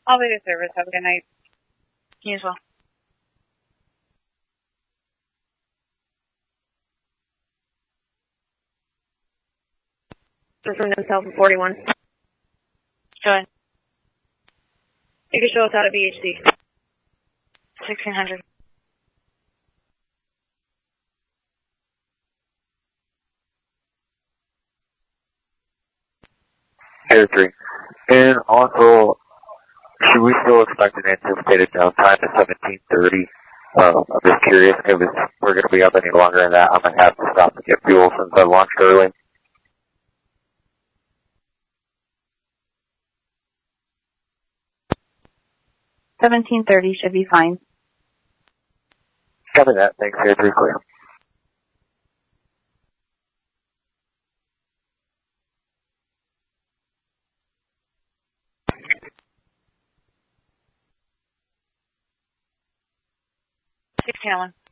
I'll be the service. Have a good night. You as well. From themselves at 41. Go ahead. You can show us out of VHC. 1600. Air 3. And also, should we still expect an anticipated downtime at 17:30? I'm just curious if we're going to be up any longer than that. I might have to stop and get fuel since I launched early. 17:30 should be fine. Copy that. Thanks, Air 3 clear. Sixteen 1601.